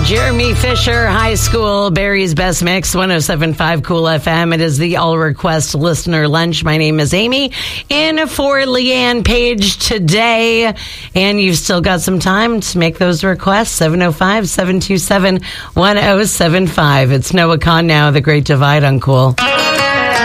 Jeremy Fisher High School, Barry's Best Mix, 107.5 Cool FM. It is the All Request Listener Lunch. My name is Amy, in for Leanne Page today. And you've still got some time to make those requests, 705-727-1075. It's Noah Khan now, The Great Divide on Cool.